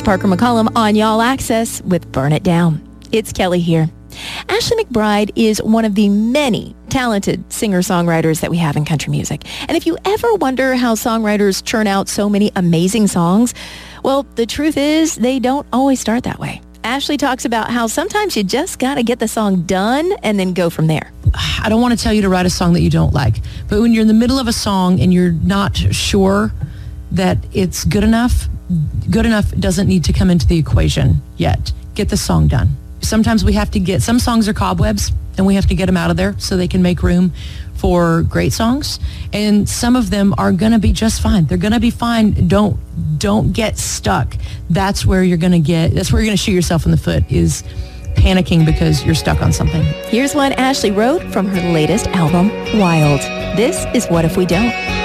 Parker McCollum on Y'all Access with Burn It Down. It's Kelly here. Ashley McBryde is one of the many talented singer-songwriters that we have in country music. And if you ever wonder how songwriters churn out so many amazing songs, well, the truth is they don't always start that way. Ashley talks about how sometimes you just got to get the song done and then go from there. I don't want to tell you to write a song that you don't like, but when you're in the middle of a song and you're not sure that it's good enough doesn't need to come into the equation yet. Get the song done. Sometimes we have to get, some songs are cobwebs and we have to get them out of there so they can make room for great songs. And some of them are going to be just fine. They're going to be fine. Don't get stuck. That's where you're going to shoot yourself in the foot, is panicking because you're stuck on something. Here's one Ashley wrote from her latest album, Wild. This is What If We Don't.